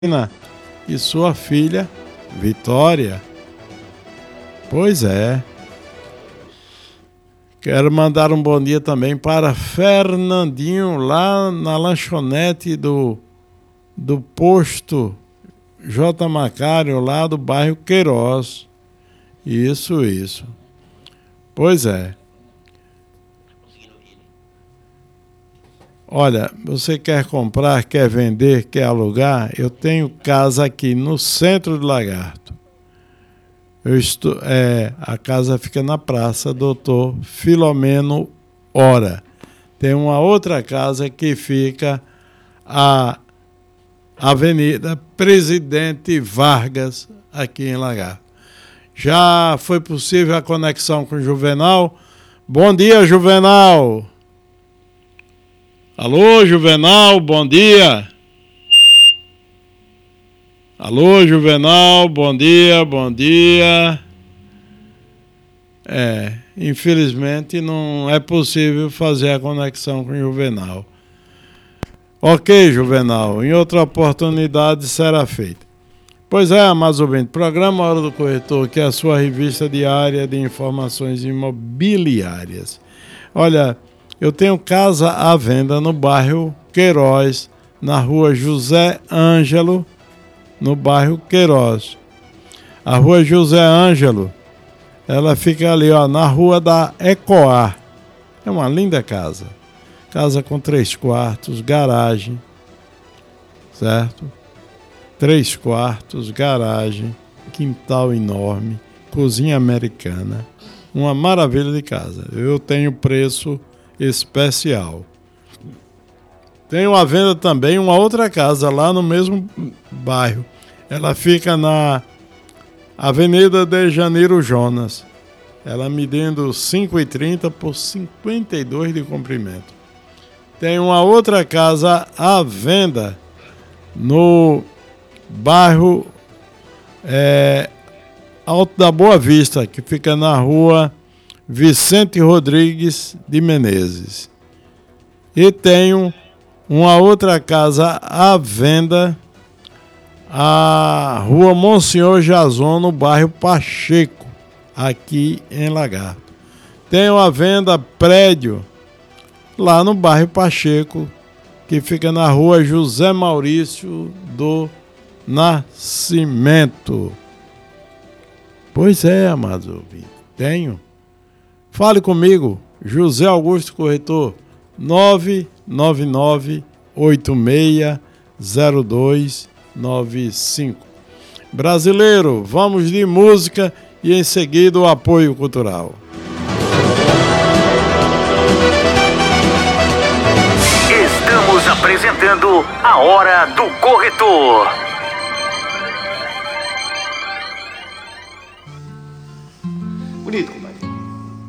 e sua filha Vitória. Pois é. Quero mandar um bom dia também para Fernandinho, lá na lanchonete do posto J. Macário, lá do bairro Queiroz. Isso. Pois é. Olha, você quer comprar, quer vender, quer alugar? Eu tenho casa aqui no centro de Lagarto. A casa fica na Praça Doutor Filomeno Ora. Tem uma outra casa que fica a Avenida Presidente Vargas, aqui em Lagarto. Já foi possível a conexão com o Juvenal? Bom dia, Juvenal! Alô, Juvenal, bom dia! Alô, Juvenal, bom dia. Infelizmente não é possível fazer a conexão com o Juvenal. Ok, Juvenal, em outra oportunidade será feita. Pois é, amados ouvintes, programa Hora do Corretor, que é a sua revista diária de informações imobiliárias. Olha, eu tenho casa à venda no bairro Queiroz, na rua José Ângelo, no bairro Queiroz. A rua José Ângelo, ela fica ali, na rua da Ecoar. É uma linda casa. Casa com 3 quartos, garagem, certo? 3 quartos, garagem, quintal enorme, cozinha americana. Uma maravilha de casa. Eu tenho preço especial. Tenho à venda também uma outra casa lá no mesmo bairro. Ela fica na Avenida de Janeiro Jonas. Ela medindo 5,30 por 52 de comprimento. Tem uma outra casa à venda no bairro Alto da Boa Vista, que fica na rua Vicente Rodrigues de Menezes. E tenho uma outra casa à venda, a rua Monsenhor Jason, no bairro Pacheco, aqui em Lagarto. Tenho à venda prédio lá no bairro Pacheco, que fica na rua José Maurício do Nascimento. Pois é, amados ouvintes, tenho. Fale comigo, José Augusto Corretor, 999-860295. Brasileiro, vamos de música e em seguida o apoio cultural. Estamos apresentando a Hora do Corretor. Bonito, compadre.